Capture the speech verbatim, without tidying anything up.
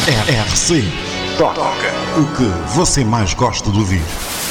R C Toca. O que você mais gosta de ouvir.